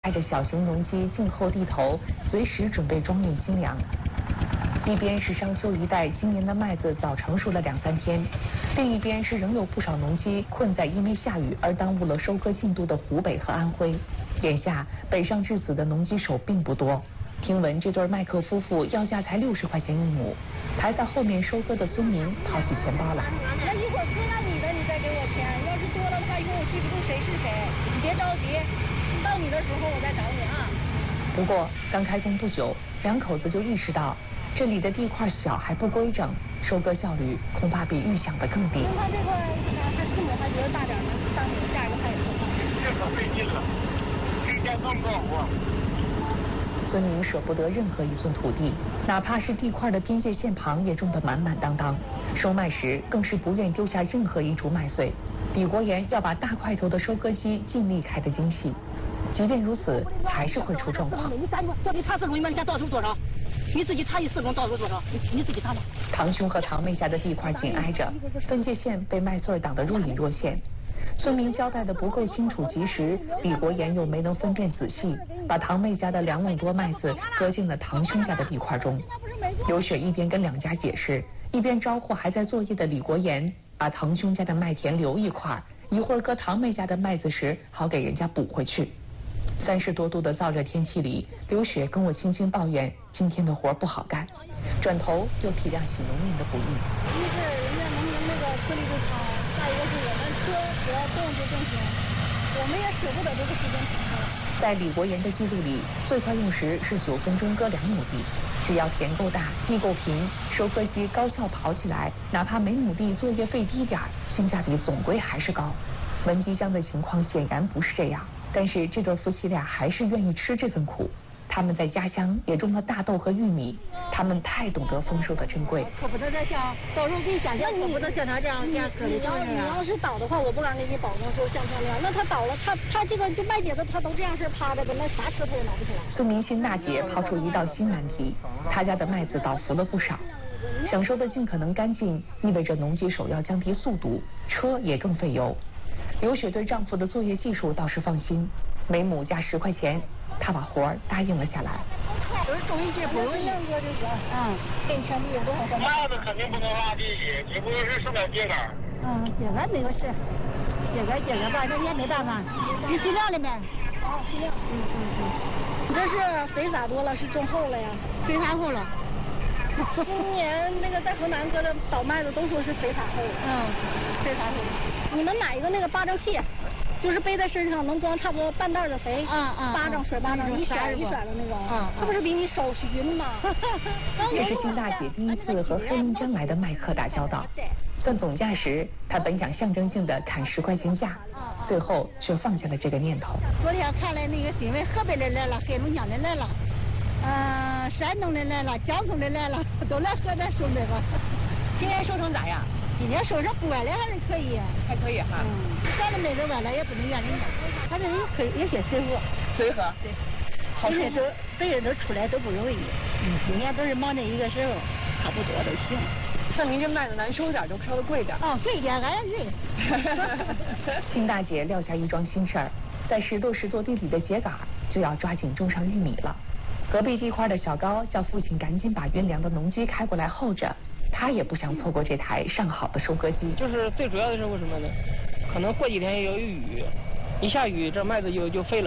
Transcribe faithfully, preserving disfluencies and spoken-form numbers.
开着小型农机静候地头，随时准备装运新粮。一边是商丘一带今年的麦子早成熟了两三天，另一边是仍有不少农机困在因为下雨而耽误了收割进度的湖北和安徽。眼下北上致死的农机手并不多。听闻这对麦克夫妇要价才六十块钱一亩，排在后面收割的村民掏起钱包来。 那一会儿亏了你的，你再给我钱。要是多了的话，因为我记不住谁是谁，你别着急，到你的时候我再找你啊。 不过刚开工不久，两口子就意识到这里的地块小还不规整，收割效率恐怕比预想的更低。 他这块还父母还觉得大点呢，当你下一个他也说这可费劲了，这天更不好过。 村民舍不得任何一寸土地，哪怕是地块的边界线旁也种得满满当当。收麦时更是不愿丢下任何一株麦穗。李国岩要把大块头的收割机尽力开得精细，即便如此，还是会出状况。 你三公，叫你插四公，你们家到手多少？你自己插一四公到手多少？你你自己插吧。 堂兄和堂妹家的地块紧挨着，分界线被麦穗挡得若隐若现。村民交代的不够清楚及时，李国岩又没能分辨仔细，把堂妹家的两亩多麦子割进了堂兄家的地块中。刘雪一边跟两家解释，一边招呼还在作业的李国岩，把堂兄家的麦田留一块，一会儿割堂妹家的麦子时好给人家补回去。三十多度的燥热天气里，刘雪跟我轻轻抱怨今天的活不好干，转头又体谅起农民的不易。 一是人家农民那个颗粒度长，再一个是我们车只要动就更行，我们也舍不得这个时间停下来。 在李国岩的记录里，最快用时是九分钟割两亩地，只要田够大、地够平，收割机高效跑起来，哪怕每亩地作业费低点，性价比总归还是高。文集乡的情况显然不是这样，但是这对夫妻俩还是愿意吃这份苦。他们在家乡也种了大豆和玉米，他们太懂得丰收的珍贵。 可不能再像到时候给你讲讲，可不能像他这样这样可你要你要是倒的话，我不敢给你保证说像他那样。那他倒了，他他这个就麦秸子他都这样式趴着的，那啥车他也拿不起来。 村民辛大姐抛出一道新难题，她家的麦子倒伏了不少，想收的尽可能干净，意味着农机手要降低速度，车也更费油。刘雪对丈夫的作业技术倒是放心，每亩加十块钱，她把活儿答应了下来。 不是种一些不容易，嗯，给你全地有多少钱？ 麦子肯定不能落地里，只不过是剩点秸秆。 嗯，秸秆没有事，秸秆秸秆吧，这也没办法。你尽量了没？啊，尽量。嗯嗯嗯。你这是肥撒多了，是种厚了呀？肥撒厚了。今年那个在河南割的倒麦子都说是肥撒厚了。嗯，肥撒厚。你们买一个那个巴掌器，就是背在身上能装差不多半袋的肥，啊啊，巴掌水巴掌一甩一甩的那种，啊，它不是比你手匀吗？ 这是辛大姐第一次和黑龙江来的麦客打交道。算总价时，她本想象征性的砍十块钱价，最后却放下了这个念头。 昨天看来那个新闻，河北的来了，黑龙江的来了，嗯，山东的来了，江苏的来了，都来河南收那个。 今年收成咋样？ 今年收成不歪了还是可以， 还可以哈。 嗯，咱的麦子歪了也不能怨人家，反正也可以，有些随和。 随和。 对。好人都谁人都出来都不容易，嗯，今年都是忙着一个时候，差不多都行。 像您这麦子难收点，就稍微贵点。 哦，贵点，俺也认。 辛大姐撂下一桩心事儿，在十多十多地里的秸秆就要抓紧种上玉米了。隔壁地块的小高叫父亲赶紧把运粮的农机开过来候着，他也不想错过这台上好的收割机。 就是最主要的是为什么呢？可能过几天也有雨，一下雨这麦子就就废了。